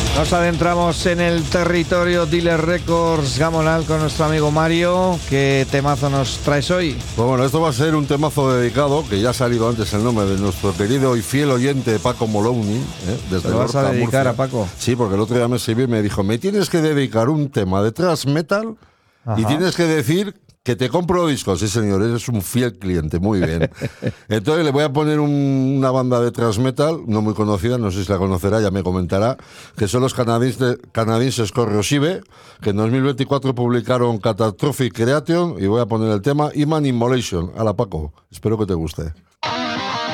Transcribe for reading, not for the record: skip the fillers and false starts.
Nos adentramos en el territorio Dealer Records Gamonal con nuestro amigo Mario. ¿Qué temazo nos traes hoy? Pues bueno, esto va a ser un temazo dedicado, que ya ha salido antes el nombre de nuestro querido y fiel oyente Paco Moloney. ¿Te lo vas a dedicar a Paco? Sí, porque el otro día me escribió y me dijo, me tienes que dedicar un tema de thrash metal. Ajá. Y tienes que decir que te compro discos. Sí, señor, eres un fiel cliente, muy bien. Entonces le voy a poner una banda de thrash metal, no muy conocida, no sé si la conocerá, ya me comentará, que son los canadienses Corrosive, que en 2024 publicaron Catastrophic Creation, y voy a poner el tema Human Immolation. Hala, Paco, espero que te guste.